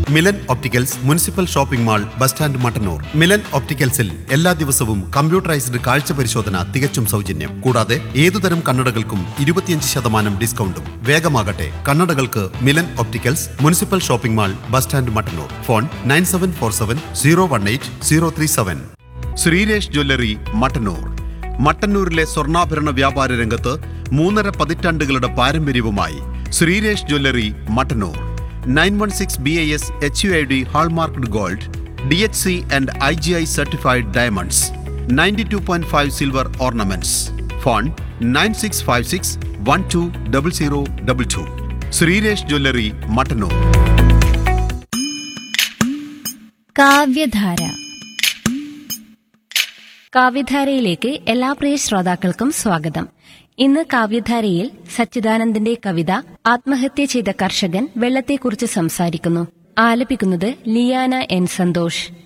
Milan opticals municipal shopping mall, bus stand, Mattannur. Milan ഒപ്റ്റിക്കൽസിൽ എല്ലാ ദിവസവും computerised കാഴ്ച പരിശോധന തികച്ചും സൗജന്യം. കൂടാതെ ഏതുതരം കണ്ണടകൾക്കും 25% ഡിസ്കൗണ്ടും. വേഗമാകട്ടെ, കണ്ണടകൾക്ക് Milan opticals municipal shopping mall, bus stand, Mattannur. Phone 9747018037. Sreeresh jewellery, Mattannur. മട്ടന്നൂരിലെ സ്വർണ്ണാഭരണ വ്യാപാര രംഗത്ത് 3.5 പതിറ്റാണ്ടുകളുടെ പാരമ്പര്യവുമായി Sreeresh jewellery, Mattannur. 916 BIS HUID hallmarked gold, DHC and IGI certified diamonds, 92.5 silver ornaments. Phone 9656120022. Sreeresh jewellery, Mattannur. കാവ്യധാര. കാവ്യധാരയിലേക്ക് എല്ലാ പ്രിയ ശ്രോതാക്കൾക്കും സ്വാഗതം. ഇന്ന് കാവ്യധാരയിൽ സച്ചിദാനന്ദന്റെ കവിത ആത്മഹത്യ ചെയ്ത കർഷകൻ വെള്ളത്തെക്കുറിച്ച് സംസാരിക്കുന്നു. ആലപിക്കുന്നത് ലിയാന എൻ. സന്തോഷ്.